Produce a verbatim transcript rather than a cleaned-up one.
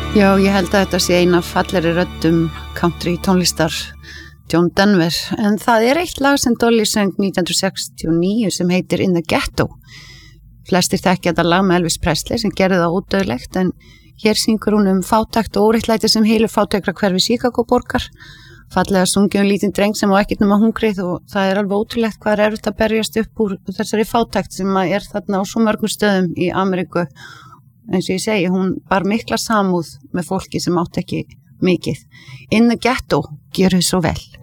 Já, ég held að þetta sé eina fallegri röddum country tónlistar John Denver, en það er eitt lag sem Dolly söng nítján hundruð sextíu og níu sem heitir In the Ghetto. Flestir þekkja þetta lag með Elvis Presley sem gerði það ódauðlegt, en hér syngur hún um fátækt og óréttlæti sem heilu fátækra hverfi Chicago borgar. Fallega sungi um lítinn dreng sem á ekkert nema hungrið og það er alveg ótrúlegt hvað er erfitt að berjast upp úr þessari fátækt sem er þarna á svo mörgum stöðum í Ameríku. Eins og ég segi, hún bar mikla samúð með fólki sem átt ekki mikið. In the Ghetto, gjörðu svo vel.